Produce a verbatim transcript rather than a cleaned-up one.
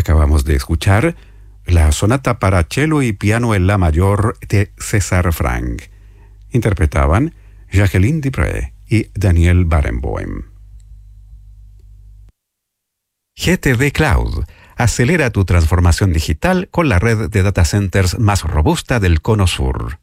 Acabamos de escuchar la sonata para cello y piano en la mayor de César Franck. Interpretaban Jacqueline Dupré y Daniel Barenboim. G T D Cloud. Acelera tu transformación digital con la red de data centers más robusta del Cono Sur.